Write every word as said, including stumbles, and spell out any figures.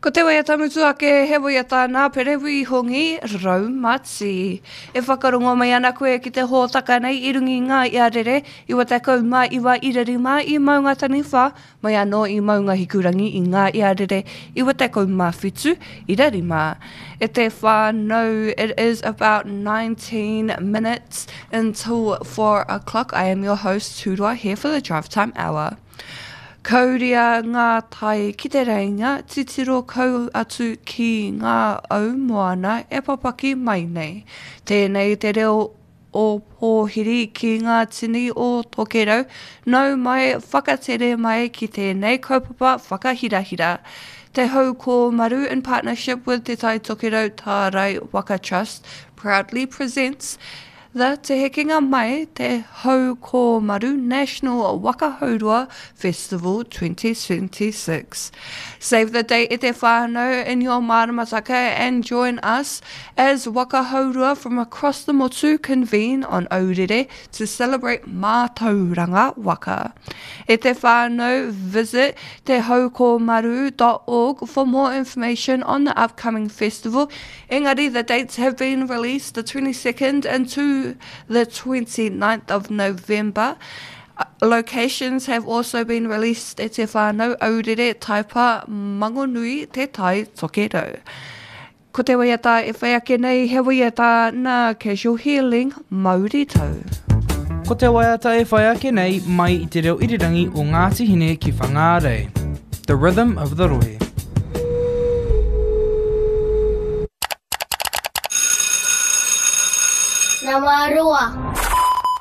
Ko te wea tamutu ake he wea tāna perewi hongi raumati. E whakarongo mai ana koe ki te hōtaka nei i rungi ngā iarere i wa tekau mā iwa irari mā i maunga tani whā mai anō i maunga hikurangi i ngā iarere i wa tekau mā whitu irari mā. E te whānau, it is about nineteen minutes until four o'clock. I am your host, Tūroa, here for the Drive Time Hour. Kauria ngā tai ki te reinga, titiro kau atu ki ngā au moana e papaki mai nei. Tēnei te reo o pōhiri ki ngā tini o tokerau, nau mai whakatere mai ki tēnei kaupapa whakahirahira. Te hau ko maru in partnership with Te Tai Tokerau Tārai Waka Trust proudly presents the Te Hekenga Mai Te Hau Ko Maru National Waka Haurua Festival twenty twenty-six. Save the date e te whānau in your maramataka and join us as Waka Haurua from across the motu convene on Aurere to celebrate mātauranga waka. E te whānau, visit te haukomaru dot org for more information on the upcoming festival. Engari, the dates have been released, the twenty-second and to the twenty-ninth of November. Uh, locations have also been released e te whānau Aurere Taipa Mangonui Te Tai Tokerau. Ko te waiata e whai ake nei, he waiata na Casual Healing Māori tau. Ko te waiata e whai ake nei mai i te reo irirangi o Ngāti Hine ki Whangārei. The Rhythm of the Rohe. Nā mā roa.